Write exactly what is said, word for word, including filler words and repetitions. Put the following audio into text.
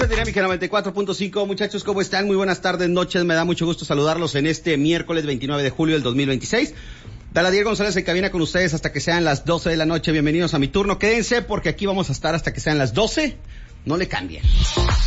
en Dinámica noventa y cuatro punto cinco. Muchachos, ¿cómo están? Muy buenas tardes, noches. Me da mucho gusto saludarlos en este miércoles veintinueve de julio del dos mil veintiséis. Daladier González en cabina con ustedes hasta que sean las doce de la noche. Bienvenidos a mi turno. Quédense porque aquí vamos a estar hasta que sean las doce. No le cambien.